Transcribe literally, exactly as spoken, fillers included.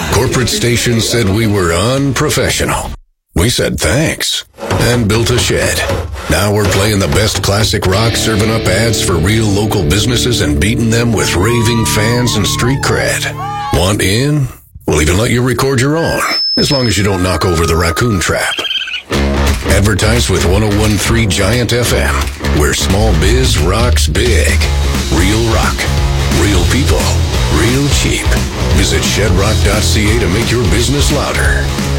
Corporate stations said we were unprofessional. We said thanks and built a shed. Now we're playing the best classic rock, serving up ads for real local businesses and beating them with raving fans and street cred. Want in? We'll even let you record your own, as long as you don't knock over the raccoon trap. Advertise with one oh one point three Giant F M, where small biz rocks big. Real rock, real people, real cheap. Visit shed rock dot c a to make your business louder.